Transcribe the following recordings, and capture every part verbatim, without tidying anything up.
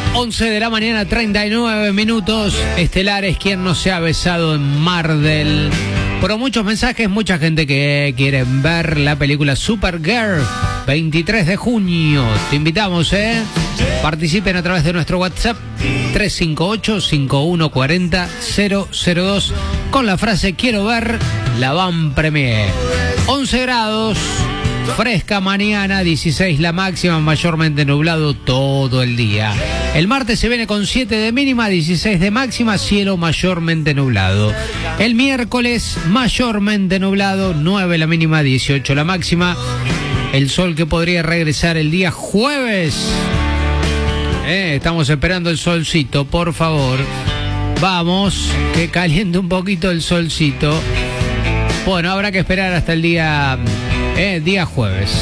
once de la mañana, treinta y nueve minutos. Estelar es quien no se ha besado en Mar del... Pero muchos mensajes, mucha gente que quiere ver la película Supergirl, veintitrés de junio. Te invitamos, ¿eh? Participen a través de nuestro WhatsApp tres cinco ocho, cinco uno cuatro cero, cero cero dos con la frase quiero ver la Van Premier. once grados, fresca mañana, dieciséis la máxima, mayormente nublado todo el día. El martes se viene con siete de mínima, dieciséis de máxima, cielo mayormente nublado. El miércoles mayormente nublado, nueve la mínima, dieciocho la máxima. El sol que podría regresar el día jueves. Eh, estamos esperando el solcito, por favor. Vamos, que caliente un poquito el solcito. Bueno, habrá que esperar hasta el día, eh, día jueves.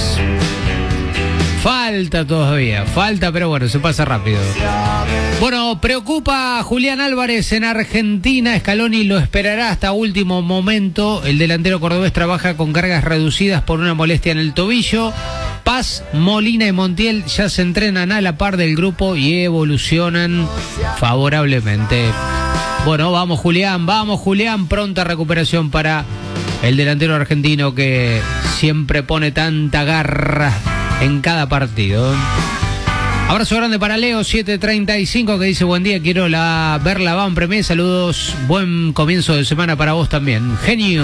Falta todavía, falta, pero bueno, se pasa rápido. Bueno, preocupa a Julián Álvarez en Argentina. Scaloni lo esperará hasta último momento. El delantero cordobés trabaja con cargas reducidas por una molestia en el tobillo. Paz, Molina y Montiel ya se entrenan a la par del grupo y evolucionan favorablemente. Bueno, vamos Julián, vamos Julián. Pronta recuperación para el delantero argentino que siempre pone tanta garra en cada partido. Abrazo grande para Leo siete treinta y cinco que dice buen día, quiero la, ver la Van Premier. Saludos, buen comienzo de semana para vos también. Genio.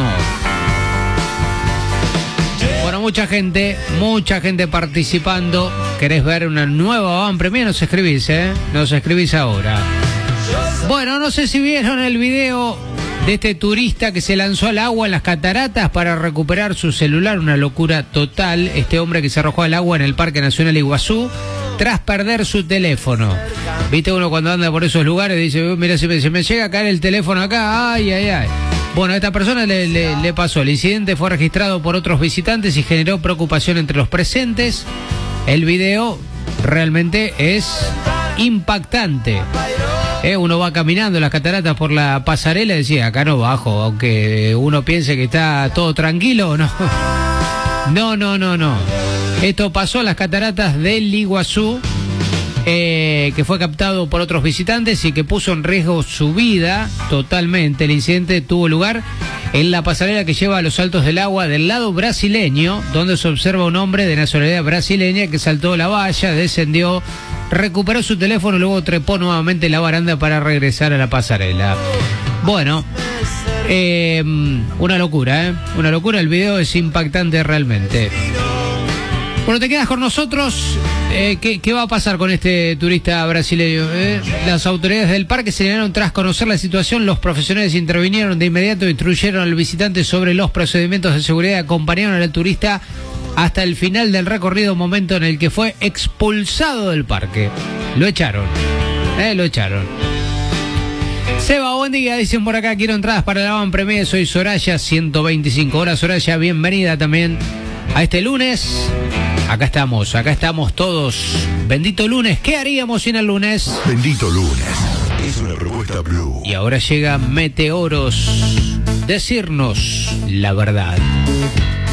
Bueno, mucha gente, mucha gente participando. ¿Querés ver una nueva Van Premier? Nos escribís, ¿eh? Nos escribís ahora. Bueno, no sé si vieron el video de este turista que se lanzó al agua en las cataratas para recuperar su celular. Una locura total. Este hombre que se arrojó al agua en el Parque Nacional Iguazú tras perder su teléfono. Viste, uno cuando anda por esos lugares dice, mira, se me, se me llega a caer el teléfono acá, ay, ay, ay. Bueno, a esta persona le, le, le pasó. El incidente fue registrado por otros visitantes y generó preocupación entre los presentes. El video realmente es impactante. Eh, uno va caminando las cataratas por la pasarela y decía, acá no bajo, aunque uno piense que está todo tranquilo, no. No, no, no, no. Esto pasó en las cataratas del Iguazú, eh, que fue captado por otros visitantes y que puso en riesgo su vida totalmente. El incidente tuvo lugar en la pasarela que lleva a los saltos del agua del lado brasileño, donde se observa un hombre de nacionalidad brasileña que saltó la valla, descendió, recuperó su teléfono y luego trepó nuevamente la baranda para regresar a la pasarela. Bueno, eh, una locura, ¿eh? Una locura, el video es impactante realmente. Bueno, te quedas con nosotros. Eh, ¿qué, ¿Qué va a pasar con este turista brasileño? Eh, las autoridades del parque señalaron tras conocer la situación, los profesionales intervinieron de inmediato, instruyeron al visitante sobre los procedimientos de seguridad y acompañaron al turista hasta el final del recorrido, momento en el que fue expulsado del parque. Lo echaron, eh, lo echaron. Seba, buen día, dicen por acá, quiero entradas para la Van Premier, soy Soraya, ciento veinticinco. Hola Soraya, bienvenida también a este lunes. Acá estamos, acá estamos todos. Bendito lunes, ¿qué haríamos sin el lunes? Bendito lunes, es una propuesta Blue. Y ahora llega Meteoros, decirnos la verdad.